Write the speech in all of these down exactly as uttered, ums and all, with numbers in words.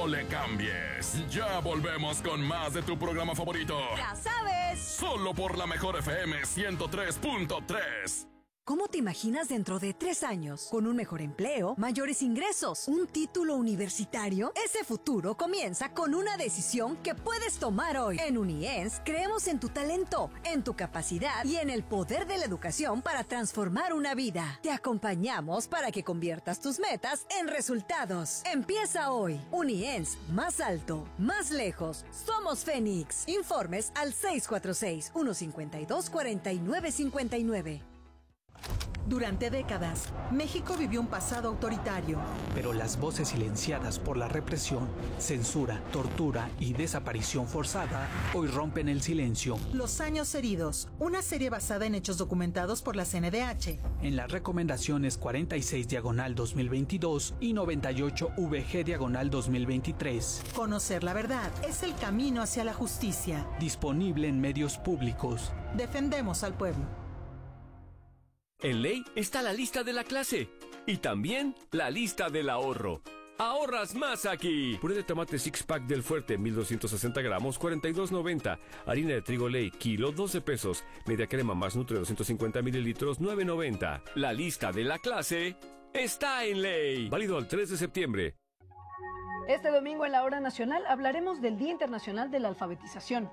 no le cambies. Ya volvemos con más de tu programa favorito. ¡Ya sabes! Solo por la mejor F M ciento tres punto tres. ¿Cómo te imaginas dentro de tres años? ¿Con un mejor empleo, mayores ingresos, un título universitario? Ese futuro comienza con una decisión que puedes tomar hoy. En UNIENS creemos en tu talento, en tu capacidad y en el poder de la educación para transformar una vida. Te acompañamos para que conviertas tus metas en resultados. Empieza hoy. UNIENS, más alto, más lejos. Somos Fénix. Informes al seis cuatro seis, uno cinco dos, cuatro nueve cinco nueve. Durante décadas, México vivió un pasado autoritario. Pero las voces silenciadas por la represión, censura, tortura y desaparición forzada hoy rompen el silencio. Los años heridos, una serie basada en hechos documentados por la C N D H. En las recomendaciones cuarenta y seis diagonal dos mil veintidós y noventa y ocho V G diagonal dos mil veintitrés. Conocer la verdad es el camino hacia la justicia. Disponible en medios públicos. Defendemos al pueblo. En Ley está la lista de la clase y también la lista del ahorro. ¡Ahorras más aquí! Puré de tomate six pack del Fuerte, mil doscientos sesenta gramos, cuarenta y dos noventa. Harina de trigo Ley, kilo, doce pesos. Media crema más Nutre, doscientos cincuenta mililitros, nueve noventa. La lista de la clase está en Ley. Válido el tres de septiembre. Este domingo en la Hora Nacional hablaremos del Día Internacional de la Alfabetización.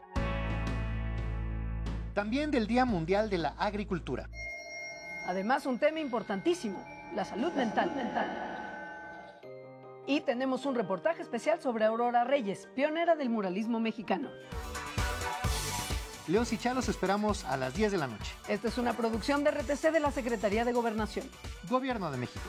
También del Día Mundial de la Agricultura. Además, un tema importantísimo, la salud mental. Y tenemos un reportaje especial sobre Aurora Reyes, pionera del muralismo mexicano. León Sichá, los esperamos a las diez de la noche. Esta es una producción de R T C de la Secretaría de Gobernación. Gobierno de México.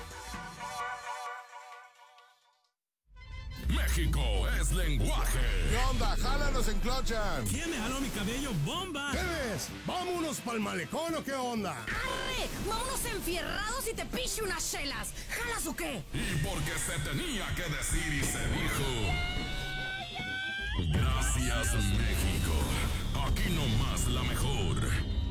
México es lenguaje. ¿Qué onda? ¡Jálanos en clochan! ¿Quién me jaló mi cabello? ¡Bomba! ¿Qué ves? ¿Vámonos pa'l malecón o qué onda? ¡Arre! ¡Vámonos enfierrados y te piche unas chelas! ¿Jalas o qué? Y porque se tenía que decir y se dijo. Gracias, México. Aquí nomás la mejor.